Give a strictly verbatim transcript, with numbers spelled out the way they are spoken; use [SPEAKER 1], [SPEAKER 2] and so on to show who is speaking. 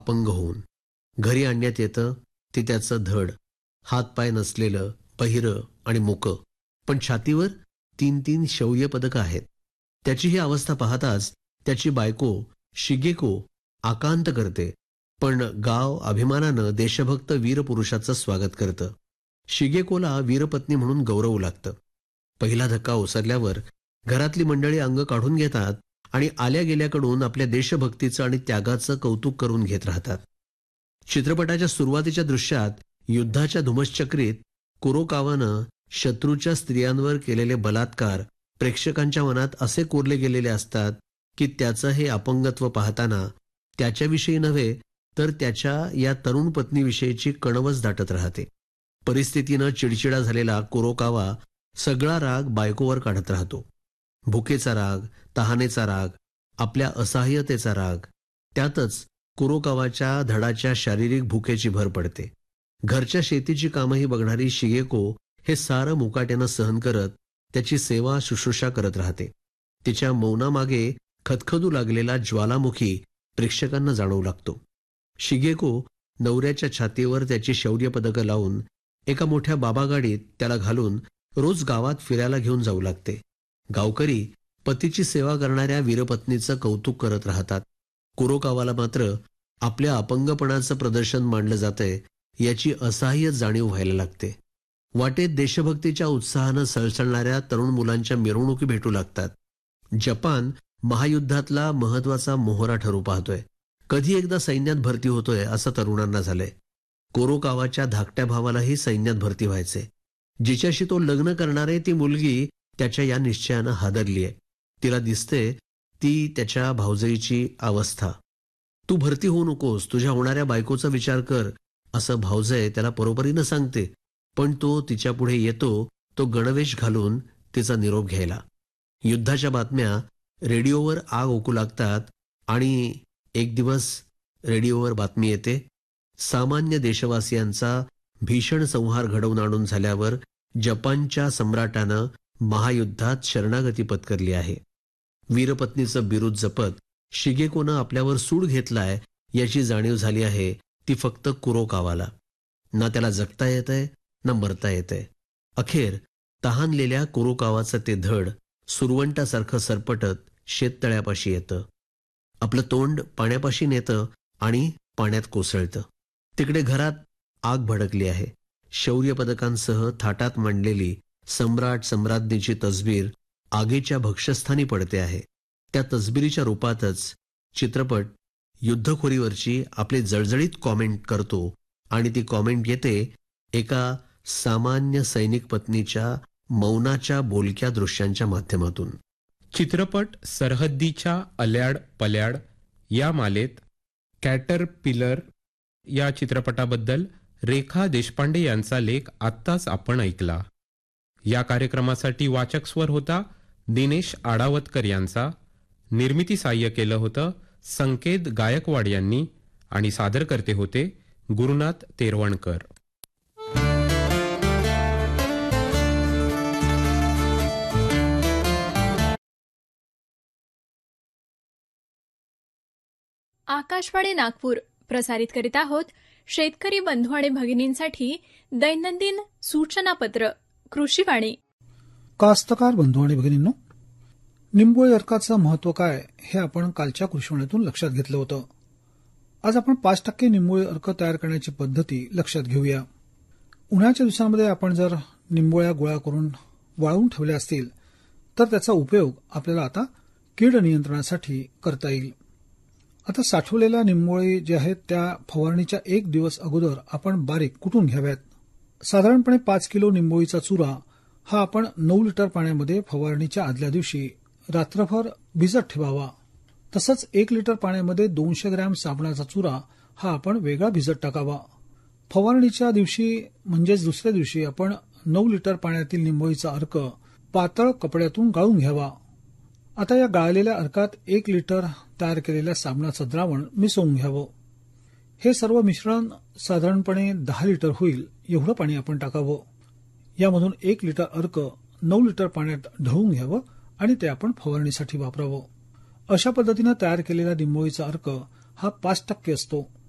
[SPEAKER 1] अपंग होऊन. घरी आणण्यात येतं ते त्याचं धड, हातपाय नसलेलं, बहिरं आणि मुकं, पण छातीवर तीन तीन शौर्य पदकं आहेत. त्याची ही अवस्था पाहताच त्याची बायको शिगेको आकांत करते, पण गाव अभिमानानं देशभक्त वीरपुरुषाचं स्वागत करतं. शिगेकोला वीरपत्नी म्हणून गौरवू लागतं. पहिला धक्का ओसरल्यावर घरातली मंडळी अंग काढून घेतात आणि आल्या गेल्याकडून आपल्या देशभक्तीचं आणि त्यागाचं कौतुक करून घेत राहतात. चित्रपटाच्या सुरुवातीच्या दृश्यात युद्धाच्या धुमश्चक्रीत कुरोकावानं शत्रूच्या स्त्रियांवर केलेले बलात्कार प्रेक्षकांच्या मनात असे कोरले गेलेले असतात की त्याचं हे अपंगत्व पाहताना त्याच्याविषयी नव्हे तर त्याच्या या तरुण पत्नीविषयीची कणवच दाटत राहते. परिस्थितीनं चिडचिडा झालेला कुरोकावा सगळा राग बायकोवर काढत राहतो. भुकेचा राग, तहानेचा राग, आपल्या असहाय्यतेचा राग. त्यातच कुरोकावाच्या धडाच्या शारीरिक भुकेची भर पडते. घरच्या शेतीची कामंही बघणारी शिगेको हे सारं मुकाट्यानं सहन करत त्याची सेवा शुश्रूषा करत राहते. तिच्या मौनामागे खदखदू लागलेला ज्वालामुखी प्रेक्षकांना जाणवू लागतो. शिगेको नवऱ्याच्या छातीवर त्याची शौर्य पदकं लावून एका मोठ्या बाबागाडीत त्याला घालून रोज गावात फिरायला घेऊन जाऊ लागते. गावकरी पतीची सेवा करणाऱ्या वीरपत्नीचं कौतुक करत राहतात. कुरोकावाला मात्र आपल्या अपंगपणाचं प्रदर्शन मांडलं जातंय याची असहाय्य जाणीव व्हायला लागते. वाटेत देशभक्तीच्या उत्साहानं सळसळणाऱ्या तरुण मुलांच्या मिरवणुकी भेटू लागतात. जपान महायुद्धातला महत्वाचा मोहरा ठरू पाहतोय. कधी एकदा सैन्यात भरती होतोय असं तरुणांना झालंय. कुरोकावाच्या धाकट्या भावालाही सैन्यात भरती व्हायचे. जिच्याशी तो लग्न करणारे ती मुलगी त्याच्या या निश्चयानं हादरलीय. तिला दिसते ती त्याच्या भावजईची अवस्था. तू भरती होऊ नकोस, तुझ्या होणाऱ्या बायकोचा विचार कर, असं भावजय त्याला परोपरीनं सांगते. पण तो तिच्या पुढे येतो, तो गणवेश घालून तिचा निरोप घ्यायला. युद्धाच्या बातम्या रेडिओवर आग ओकू लागतात आणि एक दिवस रेडिओवर बातमी येते, सामान्य देशवासियांचा भीषण संहार घडवून आणून झाल्यावर जपानच्या सम्राटानं महायुद्धात शरणागती पत्करली आहे. वीरपत्नीचं बिरुद जपत शिगेकोनं आपल्यावर सूड घेतलाय याची जाणीव झाली आहे ती फक्त कुरोकावाला. ना त्याला जगता येतंय ना मरता येतंय. अखेर तहानलेल्या कुरोकावाचं ते धड सुरवंटासारखं सरपटत शेततळ्यापाशी येतं. आपलं तोंड पाण्यापाशी नेतं आणि पाण्यात कोसळतं. तिकडे घरात आग भडकली आहे. शौर्य पदकांसह थाटात मांडलेली सम्राट सम्राज्ञीची तसबीर आगीच्या भक्ष्यस्थानी पडते आहे. त्या तसबिरीच्या रूपातच चित्रपट युद्धखोरीवरची आपली जळजळीत कॉमेंट करतो आणि ती कॉमेंट येते एका सामान्य सैनिक पत्नीच्या मौनाच्या बोलक्या दृश्यांच्या माध्यमातून.
[SPEAKER 2] चित्रपट सरहद्दीच्या अल्याड पल्याड या मालेत कॅटरपिलर या चित्रपटाबद्दल रेखा देशपांडे यांचा लेख आत्ताच आपण ऐकला. या कार्यक्रमासाठी वाचक स्वर होता दिनेश आडावतकर यांचा. निर्मिती सहाय्य केलं होतं संकेत गायकवाड यांनी आणि सादरकर्ते होते गुरुनाथ तेरवणकर.
[SPEAKER 3] आकाशवाणी नागपूर प्रसारित करीत आहोत शेतकरी बंधू आणि भगिनींसाठी दैनंदिन सूचनापत्र कृषीवाणी.
[SPEAKER 4] कास्तकार बंधू आणि भगिनींनो, निंबोळी अर्काचं महत्व काय हे आपण कालच्या कृषीवाणीतून लक्षात घेतलं होतं. आज आपण पाच टक्के निंबोळी अर्क तयार करण्याची पद्धती लक्षात घेऊया. उन्हाळ्याच्या दिवसांमध्ये आपण जर निंबोळ्या गोळा करून वाळवून ठेवल्या असतील तर त्याचा उपयोग आपल्याला आता कीड नियंत्रणासाठी करता येईल. आता साठवलेल्या निंबोळी ज्या आहेत त्या फवारणीच्या एक दिवस अगोदर आपण बारीक कुटून घ्याव्यात. साधारणपणे पाच किलो निंबोळीचा चुरा हा आपण नऊ लिटर पाण्यामध्ये फवारणीच्या आदल्या दिवशी रात्रभर भिजत ठेवावा. तसंच एक लिटर पाण्यामध्ये दोनशे ग्रॅम साबणाचा चुरा हा आपण वेगळा भिजत टाकावा. फवारणीच्या दिवशी म्हणजेच दुसऱ्या दिवशी आपण नऊ लिटर पाण्यातील निंबोळीचा अर्क पातळ कपड्यातून गाळून घ्यावा. आता या गाळलेल्या अर्कात एक लिटर तयार केलेल्या साबणाचं द्रावण मिसळून घ्यावं. हे सर्व मिश्रण साधारणपणे दहा लिटर होईल एवढं पाणी आपण टाकावं. यामधून एक लिटर अर्क नऊ लिटर पाण्यात ढवळून घ्यावं आणि ते आपण फवारणीसाठी वापरावं. अशा पद्धतीनं तयार केलेला निंबोळीचा अर्क हा पाच टक्के असतो.